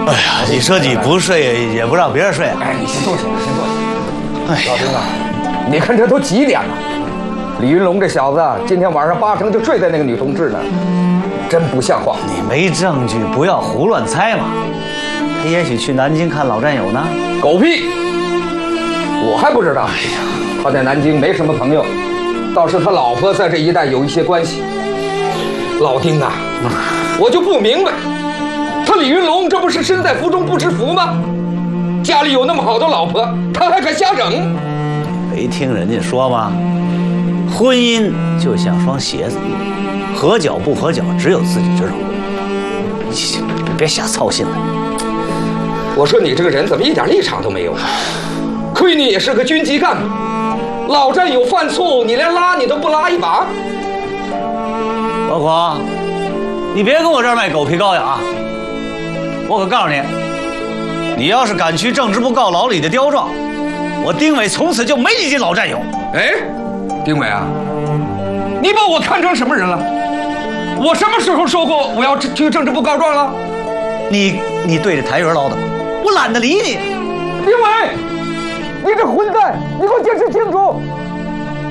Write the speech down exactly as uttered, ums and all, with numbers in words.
哎呀，你说你不睡也不让别人睡。 哎，你先坐下，先坐下。 哎， 老丁啊，你看这都几点了？李云龙这小子今天晚上八成就睡在那个女同志那儿，真不像话。 你没证据，不要胡乱猜嘛。他也许去南京看老战友呢。 狗屁！我还不知道。哎呀，他在南京没什么朋友，倒是他老婆在这一带有一些关系。老丁啊，我就不明白，他李云龙这不是身在福中不知福吗？家里有那么好的老婆，他还敢瞎整？ 没听人家说吗？婚姻就像双鞋子，合脚不合脚，只有自己知道。你别瞎操心了。 我说你这个人怎么一点立场都没有？亏你也是个军机干部，老战友犯错，你连拉你都不拉一把。 老孔，你别跟我这儿卖狗皮膏药啊！我可告诉你，你要是敢去政治部告老李的刁状，我丁伟从此就没你这老战友。 哎，丁伟啊，你把我看成什么人了？我什么时候说过我要去政治部告状了？ 你你对着台人唠叨，我懒得理你。 丁伟，你这混蛋，你给我解释清楚！